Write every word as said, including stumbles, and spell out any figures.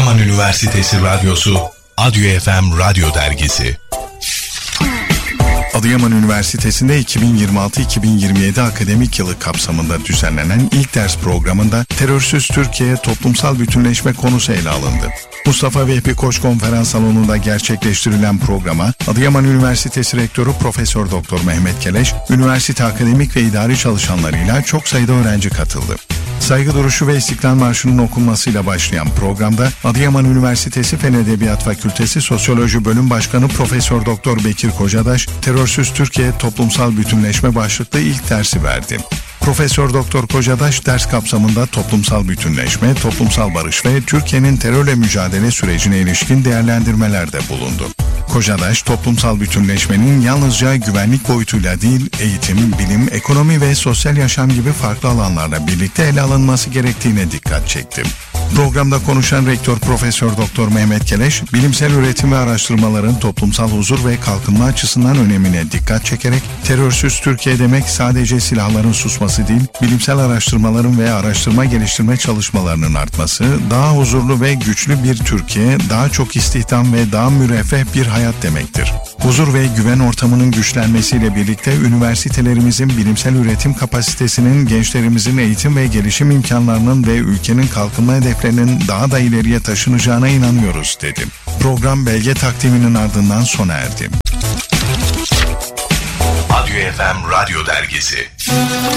Adıyaman Üniversitesi Radyosu, Adyo F M Radyo Dergisi. Adıyaman Üniversitesi'nde iki bin yirmi altı iki bin yirmi yedi akademik yılı kapsamında düzenlenen ilk ders programında Terörsüz Türkiye Toplumsal Bütünleşme konusu ele alındı. Mustafa Vehbi Koç Konferans Salonu'nda gerçekleştirilen programa Adıyaman Üniversitesi Rektörü Profesör Doktor Mehmet Keleş, üniversite akademik ve idari çalışanlarıyla çok sayıda öğrenci katıldı. Saygı duruşu ve İstiklal Marşı'nın okunmasıyla başlayan programda Adıyaman Üniversitesi Fen Edebiyat Fakültesi Sosyoloji Bölüm Başkanı Profesör Doktor Bekir Kocadaş, Terörsüz Türkiye Toplumsal Bütünleşme başlıklı ilk dersi verdi. Profesör Doktor Kocadaş ders kapsamında toplumsal bütünleşme, toplumsal barış ve Türkiye'nin terörle mücadele sürecine ilişkin değerlendirmelerde bulundu. Kocadaş, toplumsal bütünleşmenin yalnızca güvenlik boyutuyla değil, eğitim, bilim, ekonomi ve sosyal yaşam gibi farklı alanlarla birlikte ele alınması gerektiğine dikkat çekti. Programda konuşan Rektör Profesör Doktor Mehmet Keleş, bilimsel üretim ve araştırmaların toplumsal huzur ve kalkınma açısından önemine dikkat çekerek, terörsüz Türkiye demek sadece silahların susması değil, bilimsel araştırmaların ve araştırma geliştirme çalışmalarının artması, daha huzurlu ve güçlü bir Türkiye, daha çok istihdam ve daha müreffeh bir hayat demektir. Huzur ve güven ortamının güçlenmesiyle birlikte üniversitelerimizin bilimsel üretim kapasitesinin, gençlerimizin eğitim ve gelişim imkanlarının ve ülkenin kalkınma hedeflerinin daha da ileriye taşınacağına inanıyoruz, dedi. Program belge takdiminin ardından sona erdi. Adyo F M Radyo Dergisi.